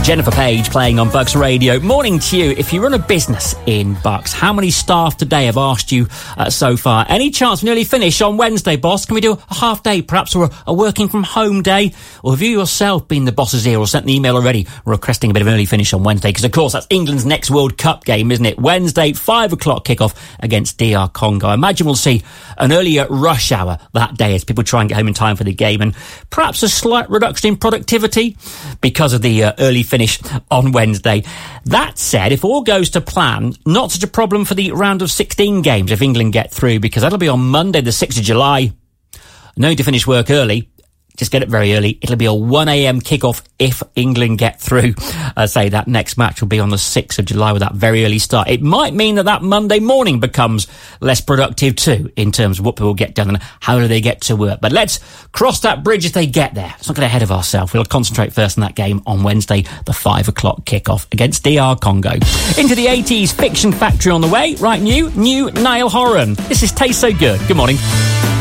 Jennifer Page playing on Bucks Radio. Morning to you. If you run a business in Bucks, how many staff today have asked you so far? Any chance of an early finish on Wednesday, boss? Can we do a half day perhaps, or a working from home day? Or have you yourself been the boss's ear or sent an email already requesting a bit of an early finish on Wednesday? Because of course that's England's next World Cup game, isn't it? Wednesday, 5 o'clock kickoff against DR Congo. I imagine we'll see an earlier rush hour that day as people try and get home in time for the game, and perhaps a slight reduction in productivity because of the early finish on Wednesday. That said, if all goes to plan, not such a problem for the round of 16 games if England get through, because that'll be on Monday the 6th of July. No need to finish work early. Just get it very early. It'll be a 1 a.m. kickoff if England get through. Say that next match will be on the 6th of July with that very early start. It might mean that Monday morning becomes less productive too in terms of what people get done and how do they get to work. But let's cross that bridge if they get there. Let's not get ahead of ourselves. We'll concentrate first on that game on Wednesday, the 5 o'clock kickoff against DR Congo. Into the 80s Fiction Factory on the way. Right, new Niall Horan. This is Taste So Good. Good morning.